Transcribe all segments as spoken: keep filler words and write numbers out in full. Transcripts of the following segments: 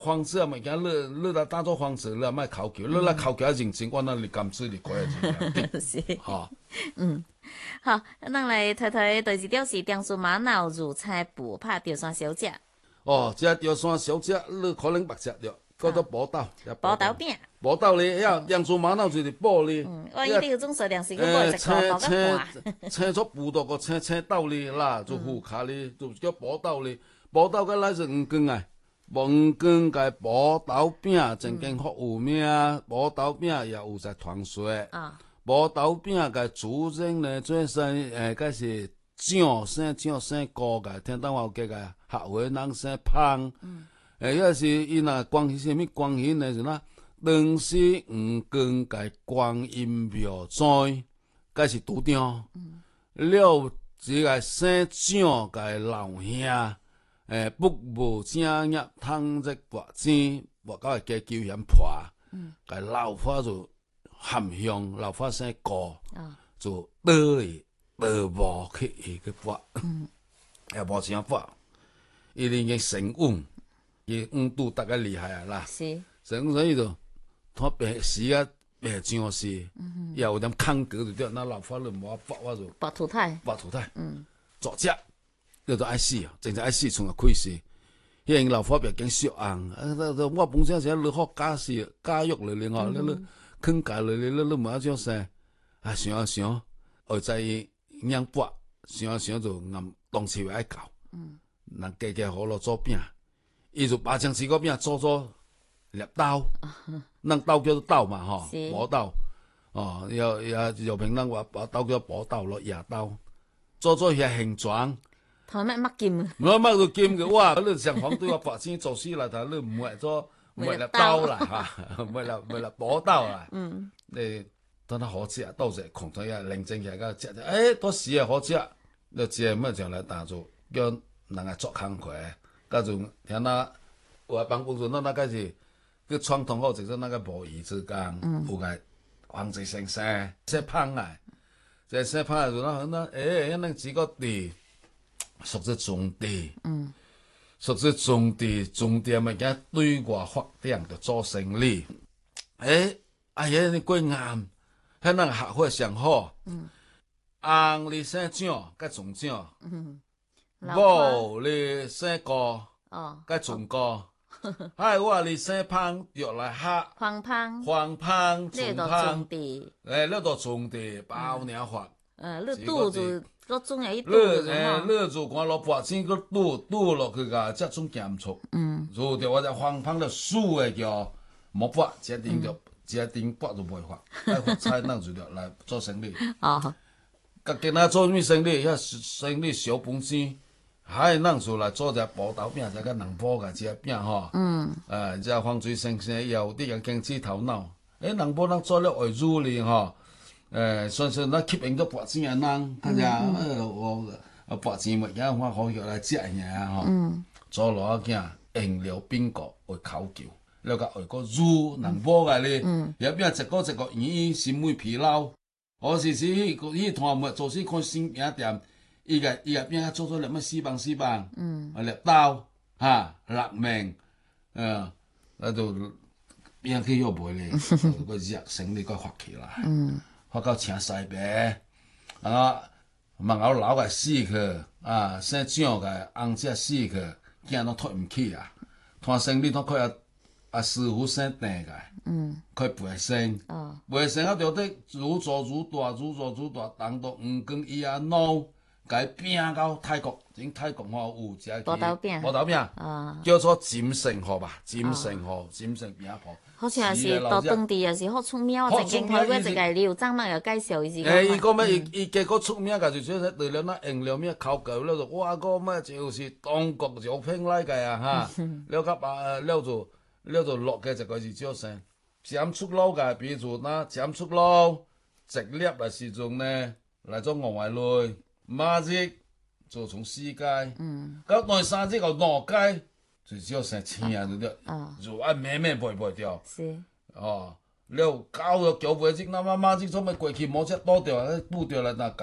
房子啊物件，你你来当做房子，你莫哭求，你来哭求認真，我那你甘水你過嚟是， 吼。 嗯，好，咱来睇睇第二條是鄭叔瑪瑙入菜脯拍潮汕小姐， 哦，食潮汕小姐，你可能捌食着，叫做寶豆， 寶豆餅。 寶豆咧，遐揚州瑪瑙就是寶咧， 嗯，我伊啲種數量是佢買誒一個青包個半， 青青出布多個青青豆咧啦，就副卡咧，就叫寶豆咧，寶豆個來是五根啊，五根個寶豆餅真經好有名，寶豆餅也有在傳說。 啊， 寶豆餅個主人呢，最生誒個是蔣生蔣生哥個，聽到我個個客話人生芳。誒，迄是伊若關係啥物關係呢？是呐，當時五更個觀音廟在，個是拄着。了，即個生蔣個老兄，誒，不無正業，趁這刮錢，我到個叫險破，個老花就含香，老花生哥，就倒去倒無去伊個拔，也無啥拔，伊已經成穩。伊五度大概厲害啊啦， 是， 所以所以就他白時啊白上是，也有點抗格就對，那老法律冇法我就白土太， 白土太， 嗯， 作只叫做愛死啊，真正愛死從個開始，因老法別經燒紅，啊，我本身時你學家事家育嚟嚟哦，你你坑家嚟嚟你你冇一種聲，啊想啊想，後在釀拔，想啊想就暗當時會愛搞，嗯，人家家好咯做餅。伊就把將四個餅做做獵刀，咱刀叫做刀嘛吼，寶刀，哦，要要有平咱話把刀叫寶刀咯，野刀，做做遐形狀， 頭咩乜劍？ 我乜都劍嘅，哇！你上行對我白錢做死啦，但你唔會做唔會獵刀啦嚇，唔會獵唔會獵寶刀啦，嗯，你等他好食，到時窮到遐認真起來個食，誒，多時啊好食，你食乜就來打做，叫人來做工課。嗰種聽那我幫工作，那那個是個傳統好，就是那個無魚之間，有個黃子先生食胖啊，即食胖就那那誒，那幾個地屬於種地，屬於種地種地物件對外發展就做生意，誒，哎呀你過硬，迄那個客戶上好，紅你生獎，個中獎。無你生個，個種個，嗨我你生胖藥來黑， 黃胖， 黃胖種胖， 誒， 你度種地包年發， 誒，你拄就個種有一拄你誒，你就講落白錢個拄拄落去個，即種減速，嗯，如着我只黃胖的樹誒叫冇拔，一定就一定拔就袂發，愛發菜咱就着來做生意， 哦， 甲今仔做咩生意？遐生意小本錢。海咱出來做隻寶豆餅，就個南部個隻餅吼。嗯。誒，隻黃水先生有啲人經濟頭腦。誒，南部咱做了會煮哩吼。誒，算算咱吸引個白錢嘅人，睇下誒我啊白錢物件我可以來食嘢吼。嗯。做落個件飲料餅乾會口橋，了個會個煮南部個哩。嗯。也變一個一個圓心梅皮撈，我是是迄個迄團物做是看新餅店。伊個伊個邊啊做做粒乜四棒四棒，嗯，啊粒刀嚇辣麵，嗯，啊就邊去又賣咧，個熱生意個發起來，嗯，發到請西北，啊，網口老個死去，啊，生長個紅只死去，囝攏拖唔起啊，攤生意攏可以啊師傅生定個，嗯，可以培生，哦，培生啊就得愈做愈大，愈做愈大，當到五更以啊孬。改餅到泰國，整泰國吼有一個寶豆餅， 寶豆餅，叫做錦城河吧，錦城河，錦城餅鋪。 好似也是到當地也是好出名，我曾經睇過一個劉長嘛，有介紹伊是。 誒，伊講咩？伊伊結果出名個就說是除了那飲料咩口舊了就哇個咩就是中國就拼來個啊哈，了個把了就了就落嘅一個是叫啥？斬出爐個，比如那斬出爐，直粒嘅時陣呢，來做外來。馬日就從四街，到內三日到兩街，就只有成千啊，對不對？就按咩咩背背掉。 是。 哦，了到咗九月日，那麼馬日做咩過去冇只多掉，補掉來那改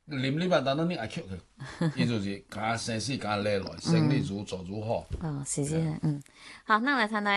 啉你嘛，等等你爱吸去，伊就是甲生死甲勒落，生理如做如好。 哦，是是，嗯，好，那来谈谈。